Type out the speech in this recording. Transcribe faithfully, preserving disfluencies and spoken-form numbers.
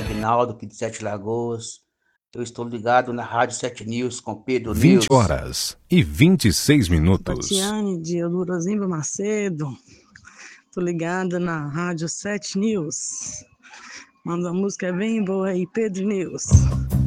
Reginaldo, aqui de Sete Lagoas. Eu estou ligado na Rádio Sete News com Pedro vinte News. horas e vinte e seis minutos. Tatiane de Eudorozimba Macedo. Tô ligada na Rádio Sete News. Manda uma música bem boa aí, Pedro News.